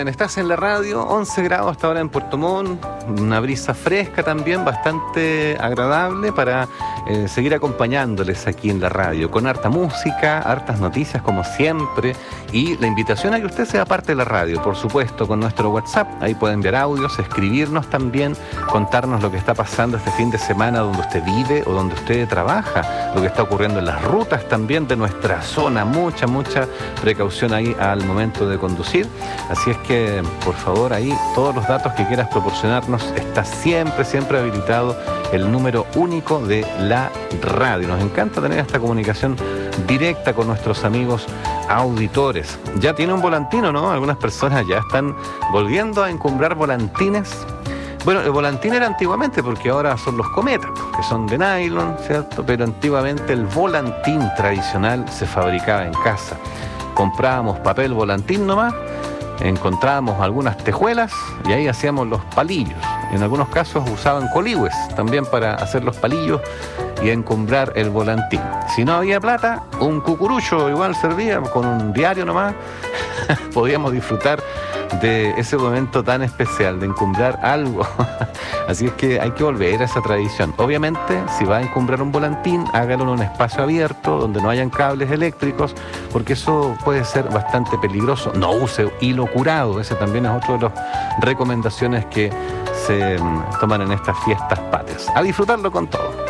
Bueno, estás en la radio, 11 grados hasta ahora en Puerto Montt, una brisa fresca también, bastante agradable para seguir acompañándoles aquí en la radio, con harta música, hartas noticias como siempre, y la invitación a que usted sea parte de la radio, por supuesto, con nuestro WhatsApp, ahí puede enviar audios, escribirnos también, contarnos lo que está pasando este fin de semana donde usted vive o donde usted trabaja, lo que está ocurriendo en las rutas también de nuestra zona, mucha precaución ahí al momento de conducir. Así es que, por favor, ahí todos los datos que quieras proporcionarnos, está siempre habilitado el número único de la radio. Nos encanta tener esta comunicación directa con nuestros amigos auditores. Ya tiene un volantino, ¿no? Algunas personas ya están volviendo a encumbrar volantines. Bueno, el volantín era antiguamente, porque ahora son los cometas, que son de nylon, ¿cierto? Pero antiguamente el volantín tradicional se fabricaba en casa. Comprábamos papel volantín nomás, encontrábamos algunas tejuelas y ahí hacíamos los palillos. En algunos casos usaban coligües también para hacer los palillos y encumbrar el volantín. Si no había plata, un cucurucho igual servía, con un diario nomás. Podíamos disfrutar de ese momento tan especial de encumbrar algo. Así es que hay que volver a esa tradición. Obviamente, si va a encumbrar un volantín, hágalo en un espacio abierto donde no hayan cables eléctricos, porque eso puede ser bastante peligroso. No use hilo curado, ese también es otro de las recomendaciones que se toman en estas fiestas patrias. A disfrutarlo con todo.